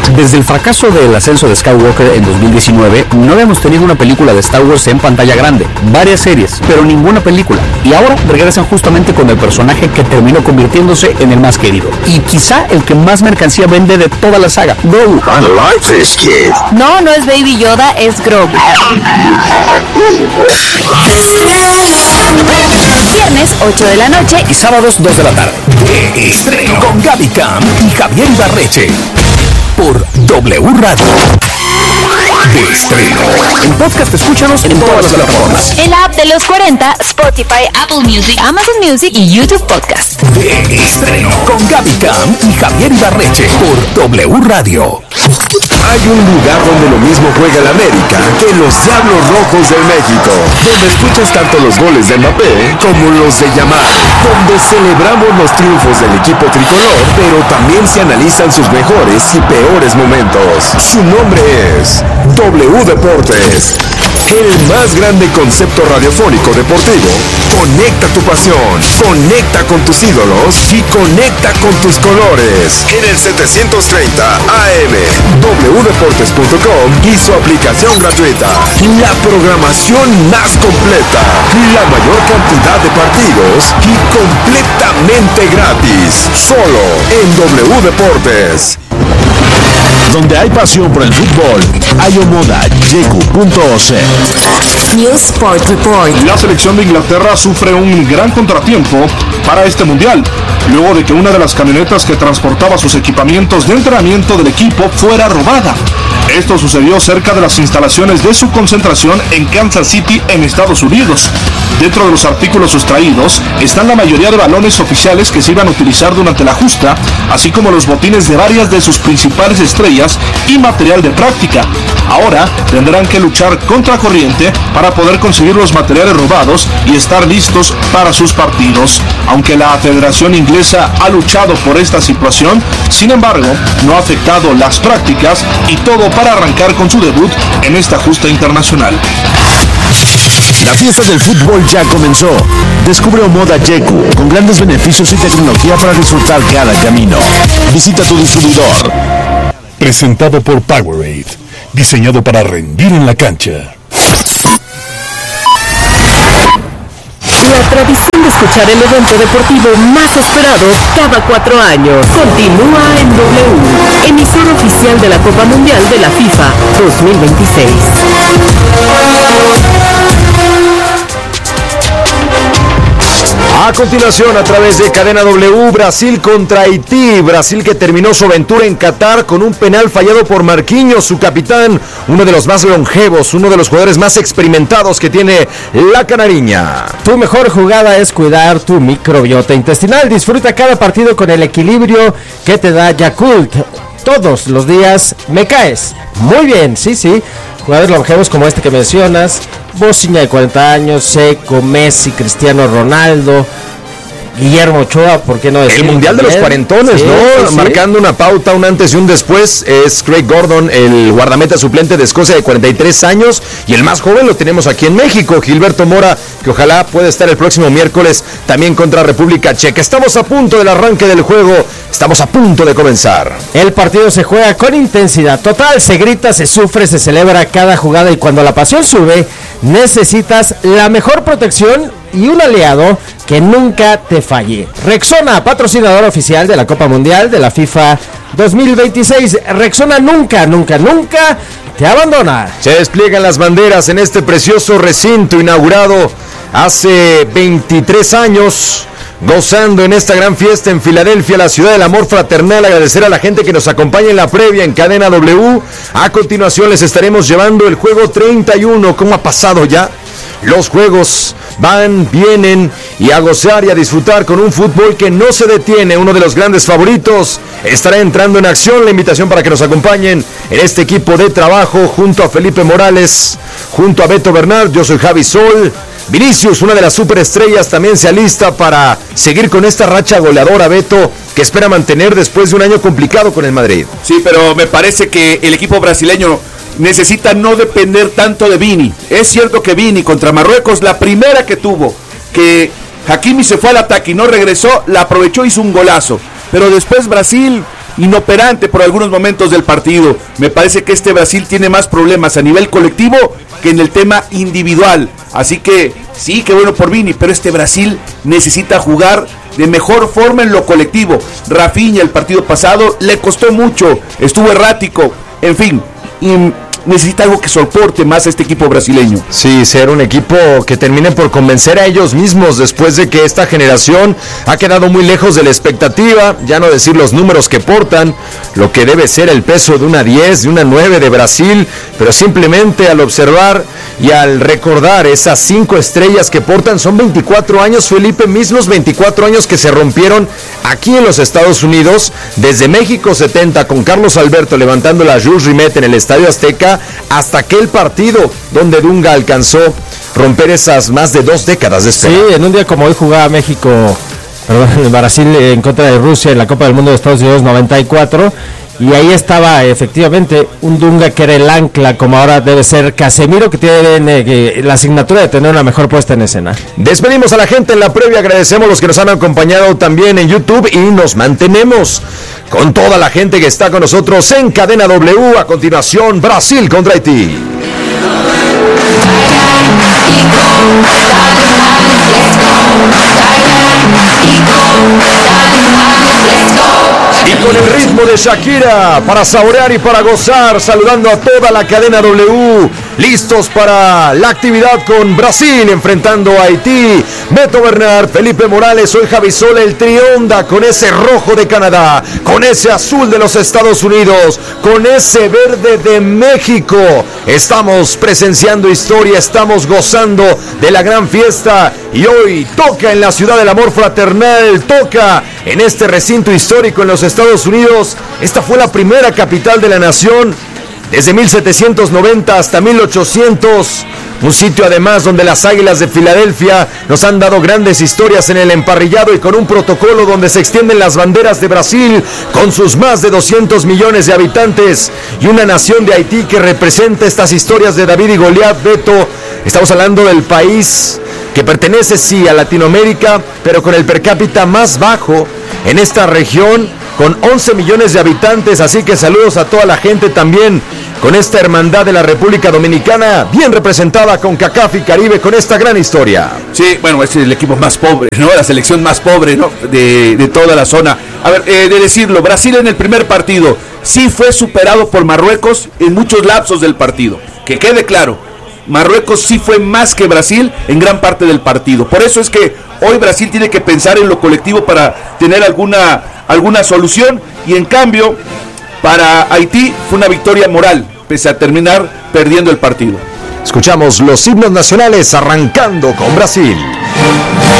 Desde el fracaso del ascenso de Skywalker en 2019, no habíamos tenido una película de Star Wars en pantalla grande. Varias series, pero ninguna película. Y ahora regresan justamente con el personaje que terminó convirtiéndose en el más querido. Y quizá el que más mercancía vende de toda la saga, Grogu. I like this kid. No, no es Baby Yoda, es Grogu. Viernes 8 de la noche Y sábados 2 de la tarde. De estreno con Gaby Cam y Javier Ibarreche por W Radio. De estreno. En podcast escúchanos en todas las plataformas. en la app de los 40, Spotify, Apple Music, Amazon Music y YouTube Podcast. De estreno con Gaby Cam y Javier Ibarreche por W Radio. Hay un lugar donde lo mismo juega el América que los Diablos Rojos de México, donde escuchas tanto los goles de Mbappé como los de Yamal, donde celebramos los triunfos del equipo tricolor, pero también se analizan sus mejores y peores momentos. Su nombre es W Deportes, el más grande concepto radiofónico deportivo. Conecta tu pasión, conecta con tus ídolos y conecta con tus colores. En el 730 AM, wdeportes.com y su aplicación gratuita. La programación más completa, la mayor cantidad de partidos y completamente gratis. Solo en W Deportes. Donde hay pasión por el fútbol, hay omoda.yeku.oc. News Sport Report. La selección de Inglaterra sufre un gran contratiempo para este mundial, luego de que una de las camionetas que transportaba sus equipamientos de entrenamiento del equipo fuera robada. Esto sucedió cerca de las instalaciones de su concentración en Kansas City, en Estados Unidos. Dentro de los artículos sustraídos están la mayoría de balones oficiales que se iban a utilizar durante la justa, así como los botines de varias de sus principales estrellas y material de práctica. Ahora tendrán que luchar contra corriente para poder conseguir los materiales robados y estar listos para sus partidos. Aunque la Federación Inglesa ha luchado por esta situación, sin embargo, no ha afectado las prácticas y todo para arrancar con su debut en esta justa internacional. La fiesta del fútbol ya comenzó. Descubre Omoda Yeku con grandes beneficios y tecnología para disfrutar cada camino. Visita tu distribuidor. Presentado por Powerade, diseñado para rendir en la cancha. La tradición de escuchar el evento deportivo más esperado cada 4 años continúa en W, emisora oficial de la Copa Mundial de la FIFA 2026. A continuación, a través de Cadena W, Brasil contra Haití. Brasil que terminó su aventura en Qatar con un penal fallado por Marquinhos, su capitán, uno de los más longevos, uno de los jugadores más experimentados que tiene la canariña. Tu mejor jugada es cuidar tu microbiota intestinal. Disfruta cada partido con el equilibrio que te da Yakult. Todos los días me caes. Muy bien, sí. Jugadores longevos como este que mencionas, Bociña de 40 años, Seco, Messi, Cristiano Ronaldo, Guillermo Ochoa, ¿por qué no decir? El mundial de los cuarentones, sí, ¿no? Sí. Marcando una pauta, un antes y un después, es Craig Gordon, el guardameta suplente de Escocia de 43 años, y el más joven lo tenemos aquí en México, Gilberto Mora, que ojalá pueda estar el próximo miércoles también contra República Checa. Estamos a punto del arranque del juego, estamos a punto de comenzar. El partido se juega con intensidad total, se grita, se sufre, se celebra cada jugada, y cuando la pasión sube, necesitas la mejor protección y un aliado que nunca te falle. Rexona, patrocinador oficial de la Copa Mundial de la FIFA 2026. Rexona nunca te abandona. Se despliegan las banderas en este precioso recinto inaugurado hace 23 años. Gozando en esta gran fiesta en Filadelfia, la ciudad del amor fraternal. Agradecer a la gente que nos acompaña en la previa en Cadena W. A continuación les estaremos llevando el juego 31. ¿Cómo ha pasado ya? Los juegos van, vienen, y a gozar y a disfrutar con un fútbol que no se detiene. Uno de los grandes favoritos estará entrando en acción. La invitación para que nos acompañen en este equipo de trabajo junto a Felipe Morales, junto a Beto Bernard. Yo soy Javi Sol. Vinicius, una de las superestrellas, también se alista para seguir con esta racha goleadora, Beto, que espera mantener después de un año complicado con el Madrid. Sí, pero me parece que el equipo brasileño necesita no depender tanto de Vini. Es cierto que Vini contra Marruecos, la primera que tuvo, que Hakimi se fue al ataque y no regresó, la aprovechó, hizo un golazo. Pero después Brasil inoperante por algunos momentos del partido. Me parece que este Brasil tiene más problemas a nivel colectivo que en el tema individual. Así que sí, qué bueno por Vini, pero este Brasil necesita jugar de mejor forma en lo colectivo. Rafinha el partido pasado le costó mucho, estuvo errático, en fin, necesita algo que soporte más a este equipo brasileño. Sí, ser un equipo que termine por convencer a ellos mismos después de que esta generación ha quedado muy lejos de la expectativa, ya no decir los números que portan, lo que debe ser el peso de una 10, de una 9 de Brasil, pero simplemente al observar y al recordar esas 5 estrellas que portan, son 24 años, Felipe, mismos 24 años que se rompieron aquí en los Estados Unidos, desde México 70 con Carlos Alberto levantando la Jules Rimet en el Estadio Azteca, hasta aquel partido donde Dunga alcanzó romper esas más de 2 décadas de espera. Sí, en un día como hoy jugaba Brasil en contra de Rusia en la Copa del Mundo de Estados Unidos 94, y ahí estaba efectivamente un Dunga que era el ancla, como ahora debe ser Casemiro, que tiene la asignatura de tener una mejor puesta en escena. Despedimos a la gente en la previa, agradecemos a los que nos han acompañado también en YouTube y nos mantenemos con toda la gente que está con nosotros en Cadena W. A continuación, Brasil contra Haití. Y con el ritmo de Shakira para saborear y para gozar, saludando a toda la cadena W, listos para la actividad con Brasil enfrentando a Haití. Beto Bernard, Felipe Morales, soy Javi Sola, el Trionda, con ese rojo de Canadá, con ese azul de los Estados Unidos, con ese verde de México. Estamos presenciando historia, estamos gozando de la gran fiesta y hoy toca en la ciudad del amor fraternal, toca en este recinto histórico en los Estados Unidos. Esta fue la primera capital de la nación desde 1790 hasta 1800, un sitio además donde las Águilas de Filadelfia nos han dado grandes historias en el emparrillado y con un protocolo donde se extienden las banderas de Brasil con sus más de 200 millones de habitantes y una nación de Haití que representa estas historias de David y Goliat. Beto, estamos hablando del país que pertenece sí a Latinoamérica, pero con el per cápita más bajo en esta región, con 11 millones de habitantes, así que saludos a toda la gente también con esta hermandad de la República Dominicana, bien representada con CACAF y Caribe, con esta gran historia. Sí, bueno, es el equipo más pobre, ¿no? La selección más pobre, ¿no? de toda la zona. A ver, de decirlo, Brasil en el primer partido sí fue superado por Marruecos en muchos lapsos del partido, que quede claro. Marruecos sí fue más que Brasil en gran parte del partido. Por eso es que hoy Brasil tiene que pensar en lo colectivo para tener alguna solución. Y en cambio, para Haití fue una victoria moral, pese a terminar perdiendo el partido. Escuchamos los himnos nacionales arrancando con Brasil.